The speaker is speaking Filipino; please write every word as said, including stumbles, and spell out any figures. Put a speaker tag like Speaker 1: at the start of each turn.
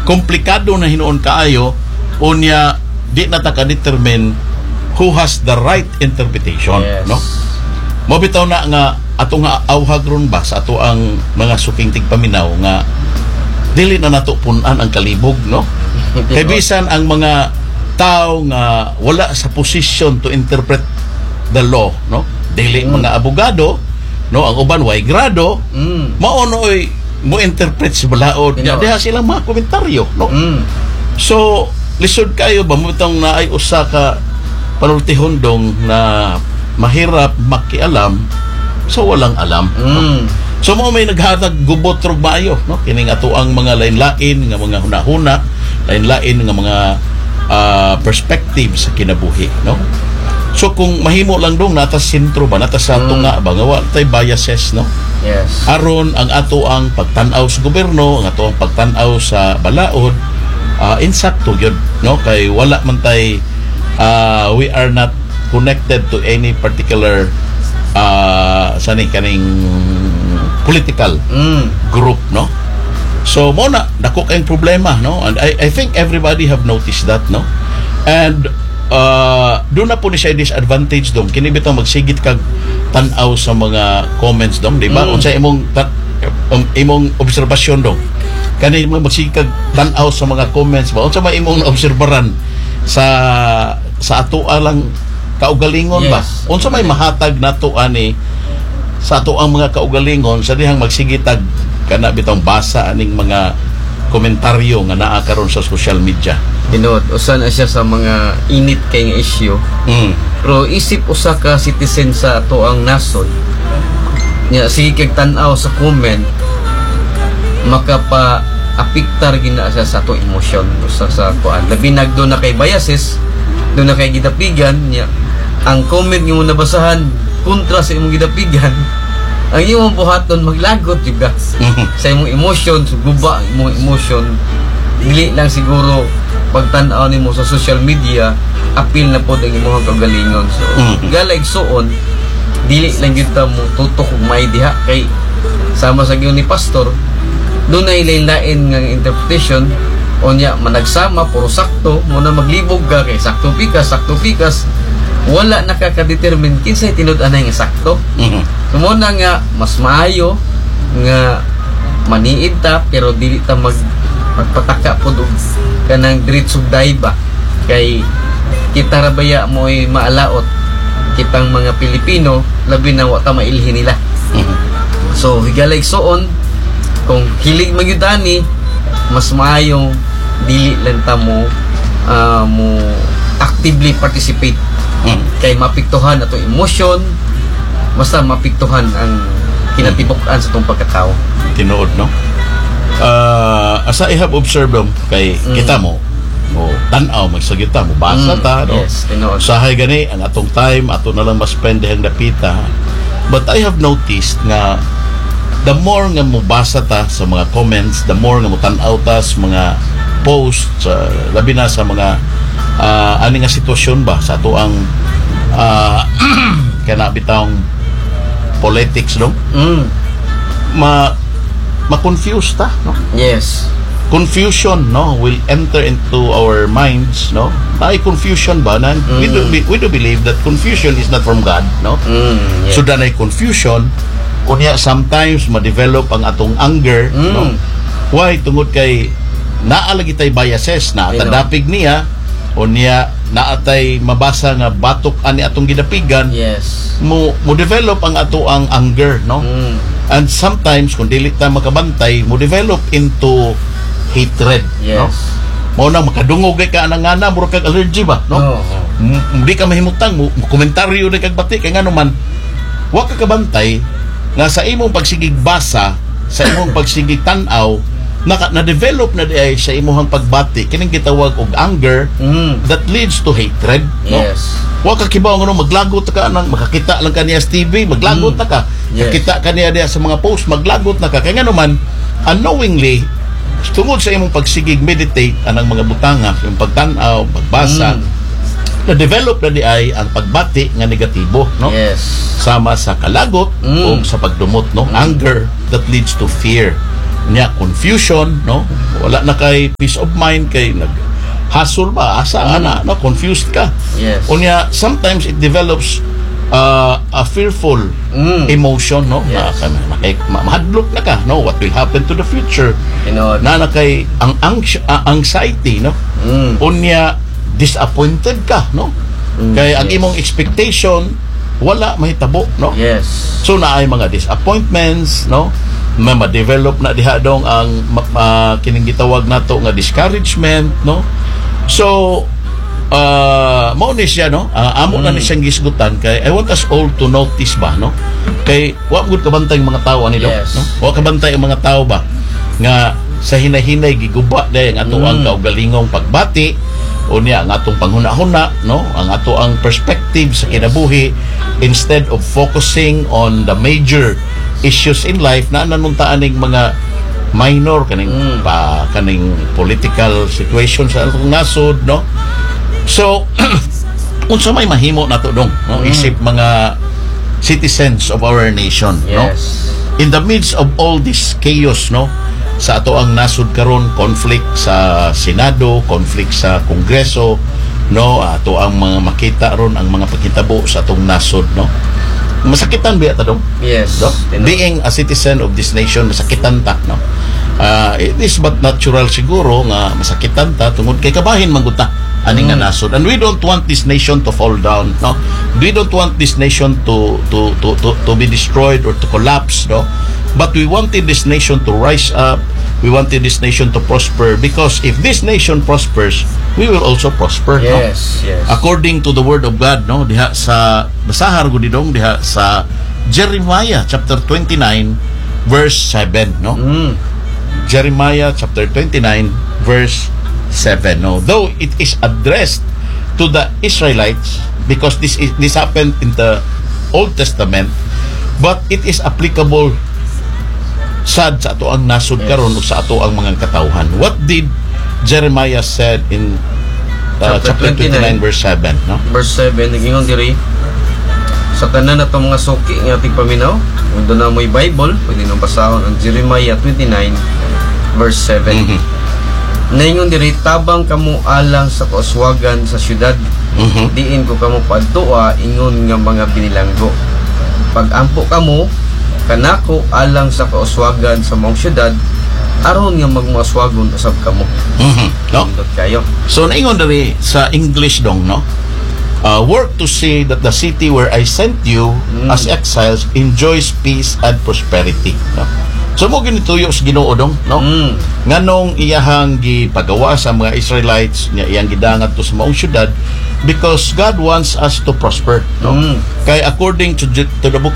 Speaker 1: komplikado na hinuon kaayo unya di na ta ka-determine who has the right interpretation,
Speaker 2: yes.
Speaker 1: no? Mo bitaw na nga ato nga awhag ron ba sa ato ang mga suking tigpaminaw nga dili na nato punan ang kalibog, no? Kay bisan ang mga tao nga wala sa position to interpret the law, no? Dili mm. mga abogado, no? Ang uban way grado, mm. maonoy mo interpret si balaod. Ya diha silang mga komentaryo, no? Mm. So, lisod kayo ba mo itong na ay usa ka panultihondong na mahirap makialam sa walang alam, mm. no? So mo may naghatag gubot rog maayo, no? Kining ato ang mga lain-lain nga mga hunahuna, lain-lain nga mga uh, perspective sa kinabuhi, no? So kung mahimo lang dong nata sentro ba, nata sa tunga ba nga wa tay biases, no?
Speaker 2: Yes.
Speaker 1: Aron ang ato ang pagtan-aw sa gobyerno, ang ato ang pagtan-aw sa balaod, uh, insakto gyud, no? Kay wala man tay uh, we are not connected to any particular uh, sani kaning political mm. group, no? So mo na dako kayong problema, no? And I I think everybody have noticed that, no? And uh, doon na po ni siya disadvantage dong kini bitaw magsigit kag tan-aw sa mga comments dong, di ba? Mm. Unsa imong ta- um, imong obserbasyon dong kani mo magsigit kag tan-aw sa mga comments ba? Unsa may imong obserbaran sa sa ato lang kaugalingon, yes. ba? Unsa may mahatag nato ani sa ato ang mga kaugalingon sa dihang magsigitag kana bitong basa aning mga komentaryo nga naa karon sa social media.
Speaker 2: Tinuod usa na siya sa mga init kay nga issue. Mm. Pero isip usa ka citizen sa ato ang nasod nya sige kag tan-aw sa comment makapa apiktar gina siya sa ato emosyon usa sa kuan. Labi nagdo na kay biases, do na kay gidapigan nya ang comment nga mo nabasahan kontra sa imong gidapigan, ang imong buhaton maglagot juga mm-hmm. sa imong emotion, suguba imong emotion. Dili lang siguro pagtan-aw nimo sa social media, apil na pod ang imong kagalingon. So, mm-hmm. galag suon, dili lang gyud ta mo tutok og may diha kay sama sa gyud ni pastor, dunay lain-lain nga interpretation. Onya managsama puro sakto, mo na maglibog ka kay sakto pikas, sakto pikas. Wala nakaka-determine kinsay tinud-anay nga sakto. Mm-hmm. So mo na nga mas maayo nga maniid ta pero dili ta mag magpataka pod og kanang diretsog dayba kay kita ra baya mo'y maalaot kitang mga Pilipino labi na wa ta mailhin nila. Mm-hmm. So higalay suon kung hilig magyudani mas maayo dili lang ta mo uh, mo actively participate. Hmm. Kay mapiktuhan ato emotion, basta mapiktuhan ang kinatibuk-an sa itong pagkatao.
Speaker 1: Tinuod, no? Uh, asa I have observed kay mm. kita mo o tan-aw magsagita mo basa mm. ta, no?
Speaker 2: Yes, tinuod.
Speaker 1: Sahay gani ang atong time ato na lang mas pendehang dapita. But I have noticed nga the more nga mo basa ta sa mga comments, the more nga mo tan-aw ta sa mga posts, uh, labi na sa mga uh, ani nga sitwasyon ba sa ato ang uh, kana bitawng politics, no? Mm. Ma ma-confuse ta, no?
Speaker 2: Yes.
Speaker 1: Confusion, no, will enter into our minds, no? Ay confusion ba na mm. we do we do believe that confusion is not from God, no? Mm, yes. So danay confusion kunya sometimes ma-develop ang atong anger, mm. no? Why? Tungod kay naalagi tay biases na tadapig niya o niya naatay mabasa nga batok ani atong gidapigan. Yes. Mo mo develop ang ato ang anger, no? Mm. And sometimes kung dili ta makabantay mo develop into hatred, yes. no? Mo na makadungog kay ka anang-ana mura kag allergy ba, no? Oh. Hindi ka mahimutang mo komentaryo na kag bati kay ngano man wa ka kabantay nga sa imong pagsigig basa, sa imong pagsigig tan-aw naka na-develop na di ay sa imong pagbati kining gitawag og anger mm. that leads to hatred, no? Yes. Wa ka kibaw ngano maglagot ka nang makakita lang kaniya sa T V, maglagot mm. na ka. Yes. Makita kaniya diya sa mga post, maglagot na ka. Kay ngano man unknowingly tungod sa imong pagsigig meditate anang mga butanga, yung pagtan-aw, pagbasa, mm. na-develop na di ay ang pagbati nga negatibo, no? Yes. Sama sa kalagot mm. o sa pagdumot, no? Mm. Anger that leads to fear. niya confusion, no? Wala na kay peace of mind, kay nag hassle ba asa
Speaker 2: Mm.
Speaker 1: ana, no? Confused ka.
Speaker 2: Yes.
Speaker 1: Unya sometimes it develops uh, a fearful
Speaker 2: Mm.
Speaker 1: emotion, no?
Speaker 2: Yes.
Speaker 1: Na, na, na, ma- mahadlok na ka, no? What will happen to the future?
Speaker 2: Tinood.
Speaker 1: Na na kay ang anx- uh, anxiety, no?
Speaker 2: Mm.
Speaker 1: Unya disappointed ka, no?
Speaker 2: Mm,
Speaker 1: Kay ang
Speaker 2: yes.
Speaker 1: imong expectation wala mahitabo, no?
Speaker 2: Yes.
Speaker 1: So naay mga disappointments, no? May ma-develop na diha dong ang ma- uh, kining gitawag nato nga discouragement, no? So uh, mao ni siya, no? Uh, amo na ni siyang gisgutan kay I want us all to notice ba, no? Kay wa gud kabantay ang mga tawo ani,
Speaker 2: Yes.
Speaker 1: no? Wa kabantay ang mga tawo ba nga sa hinay-hinay giguba dayon ang ato ang
Speaker 2: Mm.
Speaker 1: kaugalingong pagbati o niya ang atong panghuna-huna, no? Ang ato ang perspective sa kinabuhi instead of focusing on the major issues in life na nanuntaan ning mga minor kaning
Speaker 2: Mm.
Speaker 1: pa kaning political situation sa atong nasod, no? So unsa may mahimo nato dong, no?
Speaker 2: Mm.
Speaker 1: Isip mga citizens of our nation, no?
Speaker 2: Yes.
Speaker 1: In the midst of all this chaos, no, sa ato ang nasud karon, conflict sa Senado, conflict sa Kongreso, no, ato ang mga makita ron ang mga pagkitabo sa atong nasud, no. Masakitan ba ita dong?
Speaker 2: Yes.
Speaker 1: No?
Speaker 2: Tinood.
Speaker 1: Being a citizen of this nation, masakitan ta, no. Uh, it is but natural siguro nga masakitan ta tungod kay kabahin man gud ta aning nga
Speaker 2: Mm.
Speaker 1: nasod, and we don't want this nation to fall down, no. We don't want this nation to to to to, to be destroyed or to collapse, no. But we wanted this nation to rise up. We wanted this nation to prosper, because if this nation prospers, we will also prosper, no.
Speaker 2: Yes. Yes.
Speaker 1: According to the word of God, no, diha sa basahar gud didong diha sa Jeremiah chapter twenty-nine verse seven, no.
Speaker 2: Mm.
Speaker 1: Jeremiah chapter twenty-nine verse seven, no. Though it is addressed to the Israelites, because this is this happened in the Old Testament, but it is applicable sad sa ato ang nasud
Speaker 2: Yes.
Speaker 1: karon ug sa ato ang mga katawhan. What did Jeremiah said in uh,
Speaker 2: Chapter
Speaker 1: chapter twenty-nine
Speaker 2: twenty-nine,
Speaker 1: verse seven, no?
Speaker 2: Verse seven, nagingon diri, sa tanan na mga suki nga ating paminaw, kung doon na mo'y Bible, pwede nang basahon ang Jeremiah twenty-nine, verse seven.
Speaker 1: Mhm.
Speaker 2: Naingon diri, tabang kamo alang sa kauswagan sa syudad,
Speaker 1: Mhm.
Speaker 2: diin ko kamo padtua, ingon nga mga binilanggo. Pag-ampo kamo, kanako alang sa kauswagan sa mong syudad, aron nga magmuaswagon usab kamo.
Speaker 1: Mhm. No?
Speaker 2: Indot kayo.
Speaker 1: So naingon diri sa English dong, no? Uh, work to see that the city where I sent you
Speaker 2: Mm.
Speaker 1: as exiles enjoys peace and prosperity, no? So mo ginituyo sa Ginoo dong, no?
Speaker 2: Mm.
Speaker 1: Nganong iyahang gipagawa sa mga Israelites, niya iyang gidangat to sa maong syudad, because God wants us to prosper, no?
Speaker 2: Mm.
Speaker 1: Kay according to, to the book